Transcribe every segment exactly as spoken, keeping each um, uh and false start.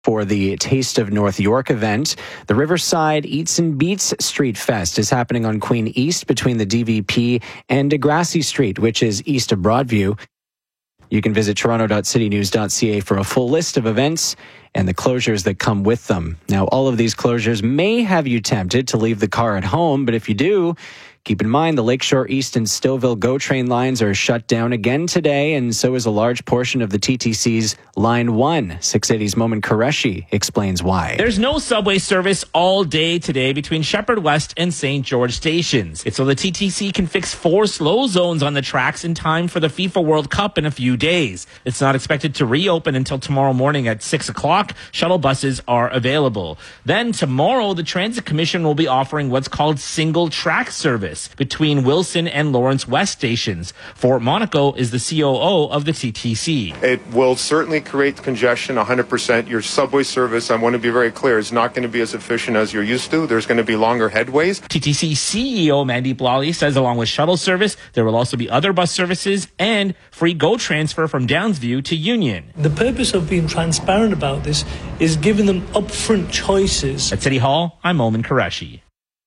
For the Taste of North York event, the Riverside Eats and Beats Street Fest is happening on Queen East between the D V P and Degrassi Street, which is east of Broadview. You can visit toronto dot city news dot c a for a full list of events and the closures that come with them. Now, all of these closures may have you tempted to leave the car at home, but if you do, keep in mind the Lakeshore East and Stouffville GO train lines are shut down again today, and so is a large portion of the T T C's Line one. six eighty's Momin Qureshi explains why. There's no subway service all day today between Shepherd West and Saint George stations. It's so the T T C can fix four slow zones on the tracks in time for the FIFA World Cup in a few days. It's not expected to reopen until tomorrow morning at six o'clock. Shuttle buses are available. Then tomorrow, the Transit Commission will be offering what's called single track service between Wilson and Lawrence West stations. Fort Monaco is the C O O of the T T C. It will certainly create congestion one hundred percent. Your subway service, I want to be very clear, is not going to be as efficient as you're used to. There's going to be longer headways. T T C C E O Mandeep Lally says along with shuttle service, there will also be other bus services and free GO transfer from Downsview to Union. The purpose of being transparent about this is giving them upfront choices. At City Hall, I'm Momin Qureshi.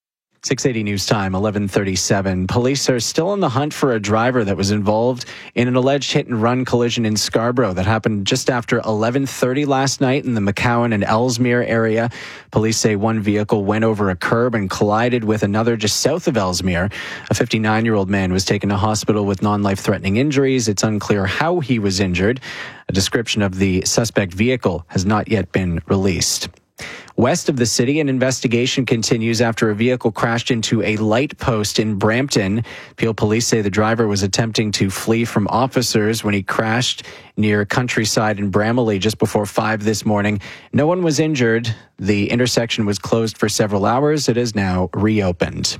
six eighty News Time, eleven thirty-seven. Police are still on the hunt for a driver that was involved in an alleged hit-and-run collision in Scarborough that happened just after eleven thirty last night in the McCowan and Ellesmere area. Police say one vehicle went over a curb and collided with another just south of Ellesmere. A fifty-nine-year-old man was taken to hospital with non-life-threatening injuries. It's unclear how he was injured. A description of the suspect vehicle has not yet been released. West of the city, an investigation continues after a vehicle crashed into a light post in Brampton. Peel police say the driver was attempting to flee from officers when he crashed near Countryside in Bramalea just before five this morning. No one was injured. The intersection was closed for several hours. It is now reopened.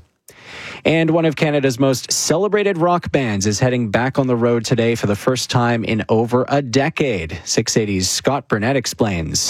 And one of Canada's most celebrated rock bands is heading back on the road today for the first time in over a decade. six eighty's Scott Burnett explains.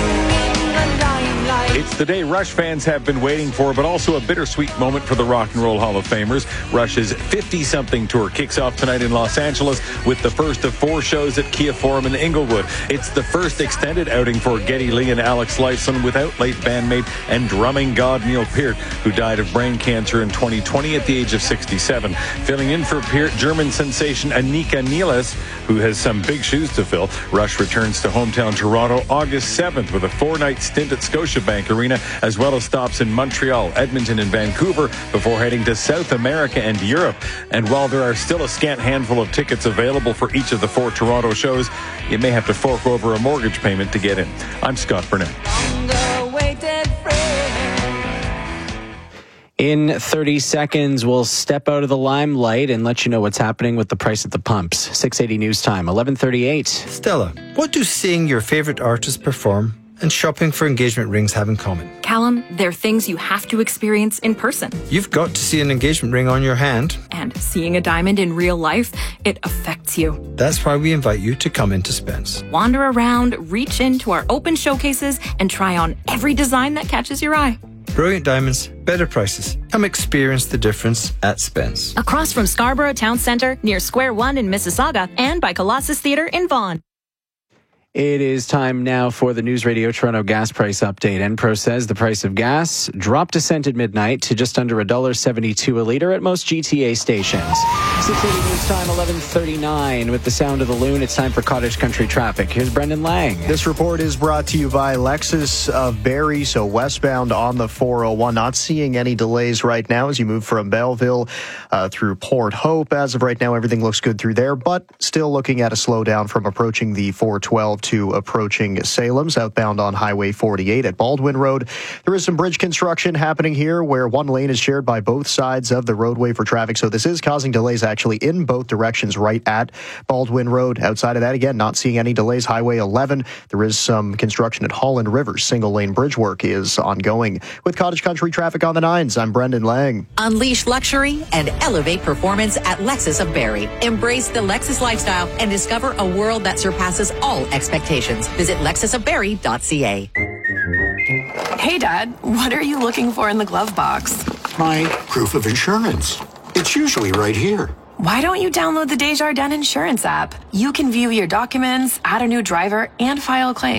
It's the day Rush fans have been waiting for, but also a bittersweet moment for the Rock and Roll Hall of Famers. Rush's fifty-something tour kicks off tonight in Los Angeles with the first of four shows at Kia Forum in Inglewood. It's the first extended outing for Geddy Lee and Alex Lifeson without late bandmate and drumming god Neil Peart, who died of brain cancer in twenty twenty at the age of sixty-seven. Filling in for Peart, German sensation Anika Nieles, who has some big shoes to fill. Rush returns to hometown Toronto August seventh with a four-night stint at Scotiabank Arena, as well as stops in Montreal, Edmonton, and Vancouver before heading to South America and Europe. And while there are still a scant handful of tickets available for each of the four Toronto shows, you may have to fork over a mortgage payment to get in. I'm Scott Burnett. In thirty seconds, we'll step out of the limelight and let you know what's happening with the price at the pumps. six eighty News Time, eleven thirty-eight. Stella, what do seeing your favourite artist perform and shopping for engagement rings have in common? Callum, they're things you have to experience in person. You've got to see an engagement ring on your hand. And seeing a diamond in real life, it affects you. That's why we invite you to come into Spence. Wander around, reach into our open showcases, and try on every design that catches your eye. Brilliant diamonds, better prices. Come experience the difference at Spence. Across from Scarborough Town Centre, near Square One in Mississauga, and by Colossus Theatre in Vaughan. It is time now for the News Radio Toronto gas price update. Enpro says the price of gas dropped a cent at midnight to just under one dollar seventy-two a litre at most G T A stations. six eighty News Time, eleven thirty-nine. With the sound of the loon, it's time for Cottage Country traffic. Here's Brendan Lang. This report is brought to you by Lexus of Barrie, so westbound on the four oh one. Not seeing any delays right now as you move from Belleville uh, through Port Hope. As of right now, everything looks good through there, but still looking at a slowdown from approaching the four twelve to approaching Salem, southbound on Highway forty-eight at Baldwin Road. There is some bridge construction happening here where one lane is shared by both sides of the roadway for traffic, so this is causing delays actually in both directions right at Baldwin Road. Outside of that, again, not seeing any delays. Highway eleven, there is some construction at Holland River. Single lane bridge work is ongoing. With Cottage Country traffic on the nines, I'm Brendan Lang. Unleash luxury and elevate performance at Lexus of Barrie. Embrace the Lexus lifestyle and discover a world that surpasses all expectations. Visit lexus of barrie dot c a. Hey, Dad, what are you looking for in the glove box? My proof of insurance. It's usually right here. Why don't you download the Desjardins Insurance app? You can view your documents, add a new driver, and file claims.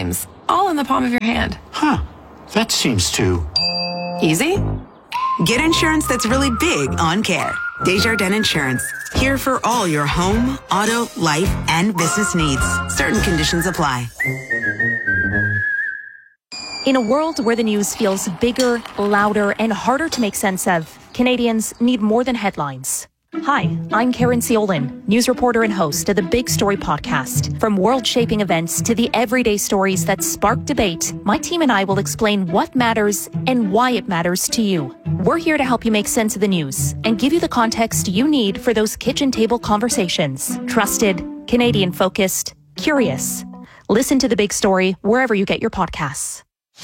all in the palm of your hand. Huh. That seems too Easy? Get insurance that's really big on care. Desjardins Insurance. Here for all your home, auto, life, and business needs. Certain conditions apply. In a world where the news feels bigger, louder, and harder to make sense of, Canadians need more than headlines. Hi, I'm Karen Ciolin, news reporter and host of the Big Story podcast. From world-shaping events to the everyday stories that spark debate, my team and I will explain what matters and why it matters to you. We're here to help you make sense of the news and give you the context you need for those kitchen table conversations. Trusted, Canadian-focused, curious. Listen to The Big Story wherever you get your podcasts.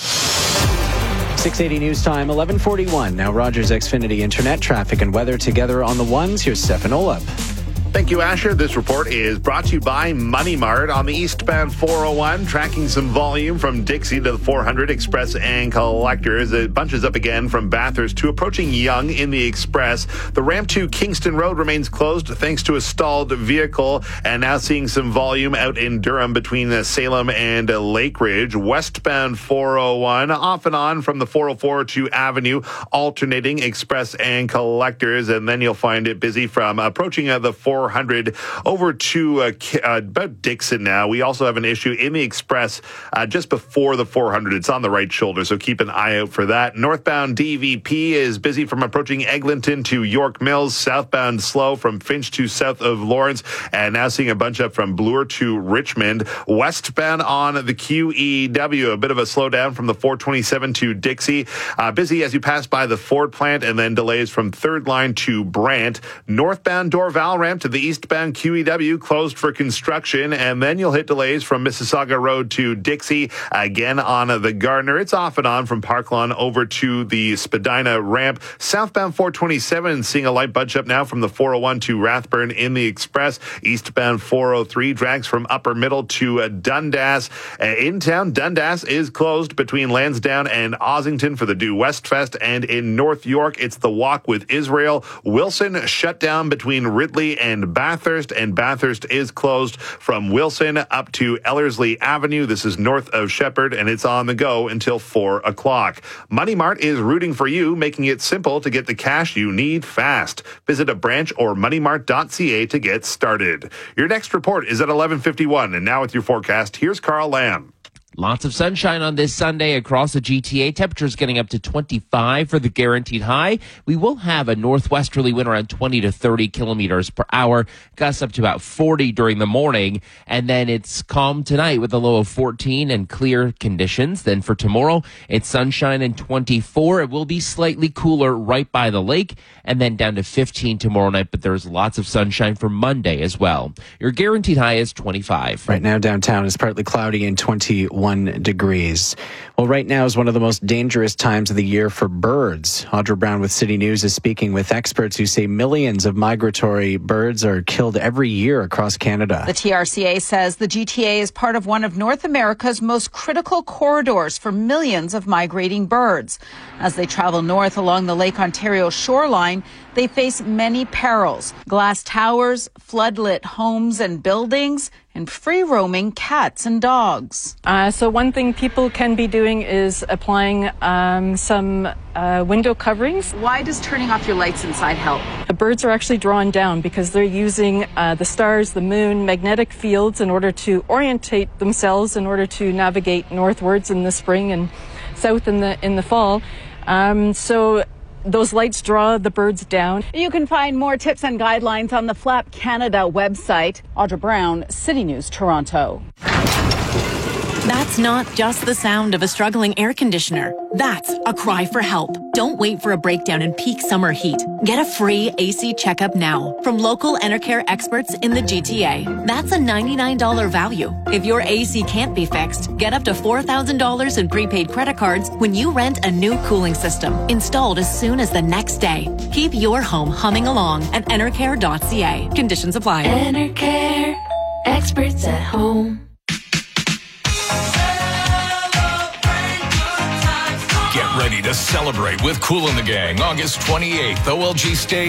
six eighty News Time, eleven forty-one. Now Rogers Xfinity Internet traffic and weather together on the ones. Here's Stefan Olab. Thank you, Asher. This report is brought to you by Money Mart on the eastbound four oh one, tracking some volume from Dixie to the four hundred Express and Collectors. It bunches up again from Bathurst to approaching Yonge in the Express. The ramp to Kingston Road remains closed thanks to a stalled vehicle, and now seeing some volume out in Durham between uh, Salem and uh, Lake Ridge. Westbound four oh one, off and on from the four oh four to Avenue, alternating Express and Collectors, and then you'll find it busy from approaching uh, the four hundred over to uh, uh, about Dixon now. We also have an issue in the Express uh, just before the four hundred. It's on the right shoulder, so keep an eye out for that. Northbound D V P is busy from approaching Eglinton to York Mills. Southbound slow from Finch to south of Lawrence, and now seeing a bunch up from Bloor to Richmond. Westbound on the Q E W, a bit of a slowdown from the four twenty-seven to Dixie. Uh, busy as you pass by the Ford plant, and then delays from Third Line to Brant. Northbound Dorval ramp to the eastbound Q E W closed for construction, and then you'll hit delays from Mississauga Road to Dixie. Again on the Gardner, it's off and on from Park Lawn over to the Spadina ramp. Southbound four twenty-seven seeing a light bunch up now from the four oh one to Rathburn in the Express. Eastbound four oh three drags from Upper Middle to uh, Dundas. Uh, in town, Dundas is closed between Lansdowne and Ossington for the Due West Fest, and in North York, it's the Walk with Israel. Wilson shut down between Ridley and Bathurst, and Bathurst is closed from Wilson up to Ellerslie Avenue. This is north of Shepherd, and it's on the go until four o'clock. Money Mart is rooting for you, making it simple to get the cash you need fast. Visit a branch or money mart dot c a to get started. Your next report is at eleven fifty-one, and now with your forecast, here's Carl Lamb. Lots of sunshine on this Sunday across the G T A. Temperatures getting up to twenty-five for the guaranteed high. We will have a northwesterly wind around twenty to thirty kilometers per hour. Gusts up to about forty during the morning. And then it's calm tonight with a low of fourteen and clear conditions. Then for tomorrow, it's sunshine and twenty-four. It will be slightly cooler right by the lake, and then down to fifteen tomorrow night. But there's lots of sunshine for Monday as well. Your guaranteed high is twenty-five. Right now, downtown is partly cloudy and twenty-one degrees. Well, right now is one of the most dangerous times of the year for birds. Audra Brown with City News is speaking with experts who say millions of migratory birds are killed every year across Canada. The T R C A says the G T A is part of one of North America's most critical corridors for millions of migrating birds. As they travel north along the Lake Ontario shoreline, they face many perils: glass towers, floodlit homes and buildings, and free-roaming cats and dogs. Uh, so one thing people can be doing is applying um, some uh, window coverings. Why does turning off your lights inside help? The birds are actually drawn down because they're using uh, the stars, the moon, magnetic fields in order to orientate themselves, in order to navigate northwards in the spring and south in the in the fall. Um, so those lights draw the birds down. You can find more tips and guidelines on the Flap Canada website. Audra Brown, City News, Toronto. That's not just the sound of a struggling air conditioner. That's a cry for help. Don't wait for a breakdown in peak summer heat. Get a free A C checkup now from local Enercare experts in the G T A. That's a ninety-nine dollars value. If your A C can't be fixed, get up to four thousand dollars in prepaid credit cards when you rent a new cooling system, installed as soon as the next day. Keep your home humming along at enercare dot c a. Conditions apply. Enercare, experts at home. Get ready to celebrate with Kool and the Gang August twenty-eighth, O L G State.